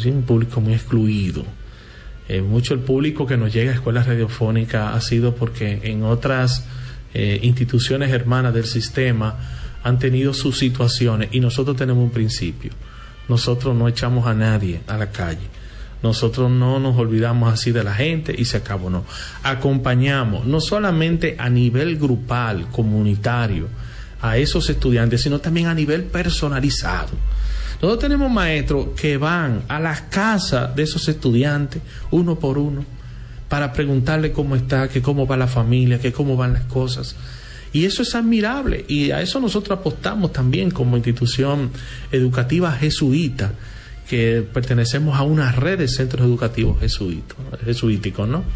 un público muy excluido. Mucho el público que nos llega a escuelas radiofónicas ha sido porque en otras instituciones hermanas del sistema han tenido sus situaciones, y nosotros tenemos un principio: nosotros no echamos a nadie a la calle, nosotros no nos olvidamos así de la gente y se acabó. No, acompañamos no solamente a nivel grupal, comunitario, a esos estudiantes, sino también a nivel personalizado. Nosotros tenemos maestros que van a las casas de esos estudiantes uno por uno para preguntarle cómo está, que cómo va la familia, que cómo van las cosas. Y eso es admirable, y a eso nosotros apostamos también como institución educativa jesuita, que pertenecemos a una red de centros educativos jesuíticos, ¿no?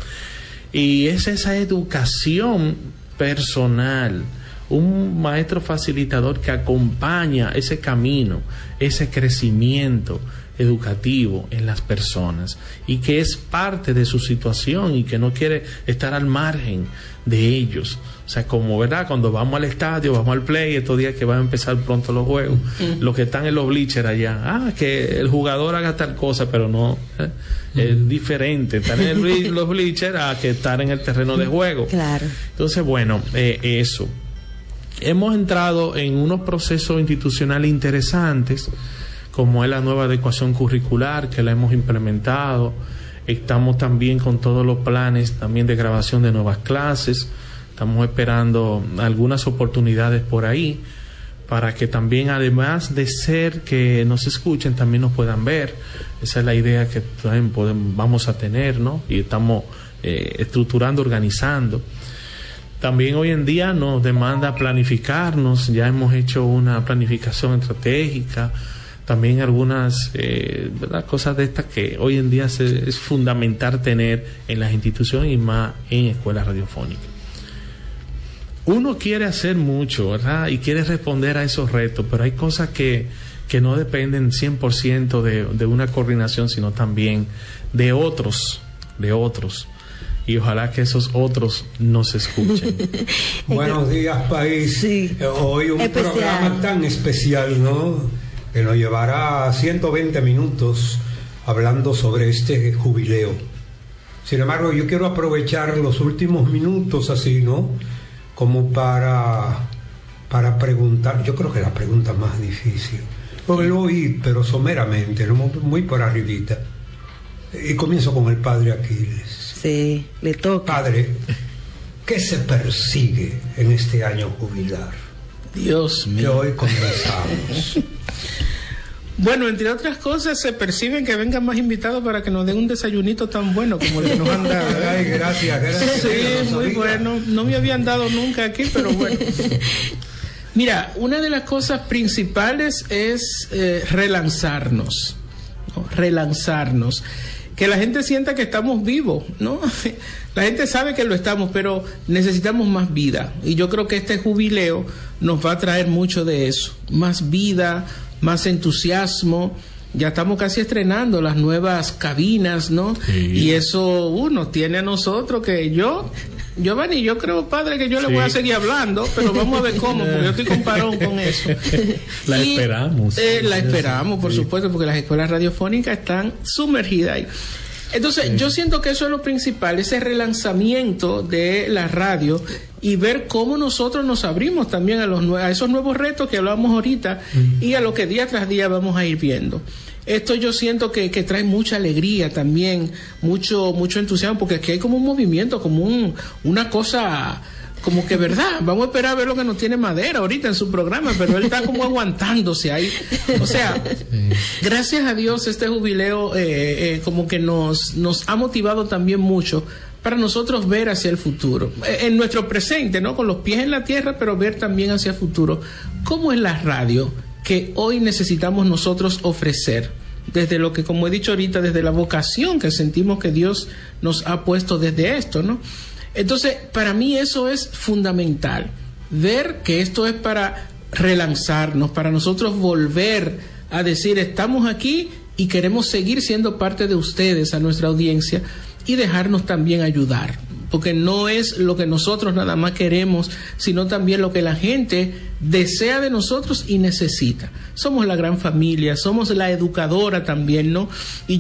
Y es esa educación personal, un maestro facilitador que acompaña ese camino, ese crecimiento educativo en las personas, y que es parte de su situación y que no quiere estar al margen de ellos. O sea, como, ¿verdad?, cuando vamos al estadio, vamos al play, estos días que van a empezar pronto los juegos, los que están en los bleachers allá, que el jugador haga tal cosa, pero no, es diferente estar en los bleachers a que estar en el terreno de juego. Claro. Entonces, bueno, eso. Hemos entrado en unos procesos institucionales interesantes, como es la nueva adecuación curricular, que la hemos implementado. Estamos también con todos los planes también de grabación de nuevas clases. Estamos esperando algunas oportunidades por ahí para que también, además de ser que nos escuchen, también nos puedan ver. Esa es la idea que también vamos a tener, ¿no? Y estamos estructurando, organizando. También hoy en día nos demanda planificarnos. Ya hemos hecho una planificación estratégica. También algunas cosas de estas que hoy en día es fundamental tener en las instituciones y más en escuelas radiofónicas. Uno quiere hacer mucho, ¿verdad?, y quiere responder a esos retos, pero hay cosas que no dependen 100% de una coordinación, sino también de otros. Y ojalá que esos otros nos escuchen. Buenos días, país. Sí. Hoy un programa tan especial, ¿no?, que nos llevará 120 minutos hablando sobre este jubileo. Sin embargo, yo quiero aprovechar los últimos minutos así, ¿no?, como para preguntar. Yo creo que la pregunta más difícil, porque lo oí, pero someramente, ¿no?, muy por arribita. Y comienzo con el padre Aquiles. Sí, le toca. Padre, ¿qué se persigue en este año jubilar? Dios mío. Que hoy comenzamos. Bueno, entre otras cosas, se perciben que vengan más invitados para que nos den un desayunito tan bueno como el que nos han dado. Ay, gracias. Sí, muy bueno. No me habían dado nunca aquí, pero bueno. Mira, una de las cosas principales es relanzarnos, ¿no? Relanzarnos. Que la gente sienta que estamos vivos, ¿no? La gente sabe que lo estamos, pero necesitamos más vida. Y yo creo que este jubileo nos va a traer mucho de eso. Más vida, más entusiasmo. Ya estamos casi estrenando las nuevas cabinas, ¿no? Sí. Y eso nos tiene a nosotros que Giovanni, yo creo, padre, que yo le voy a seguir hablando, pero vamos a ver cómo, porque yo estoy con parón con eso. Esperamos. La esperamos, por supuesto, porque las escuelas radiofónicas están sumergidas ahí. Entonces, yo siento que eso es lo principal, ese relanzamiento de la radio y ver cómo nosotros nos abrimos también a esos nuevos retos que hablábamos ahorita y a lo que día tras día vamos a ir viendo. Esto yo siento que trae mucha alegría también, mucho entusiasmo, porque aquí hay como un movimiento, como una cosa, como que verdad, vamos a esperar a ver lo que nos tiene Madera ahorita en su programa, pero él está como aguantándose ahí. O sea, gracias a Dios este jubileo como que nos ha motivado también mucho para nosotros ver hacia el futuro, en nuestro presente, ¿no?, con los pies en la tierra, pero ver también hacia el futuro. ¿Cómo es la radio que hoy necesitamos nosotros ofrecer? Desde lo que, como he dicho ahorita, desde la vocación que sentimos que Dios nos ha puesto desde esto, ¿no? Entonces, para mí eso es fundamental, ver que esto es para relanzarnos, para nosotros volver a decir, estamos aquí y queremos seguir siendo parte de ustedes, a nuestra audiencia, y dejarnos también ayudar, porque no es lo que nosotros nada más queremos, sino también lo que la gente desea de nosotros y necesita. Somos la gran familia, somos la educadora también, ¿no? Y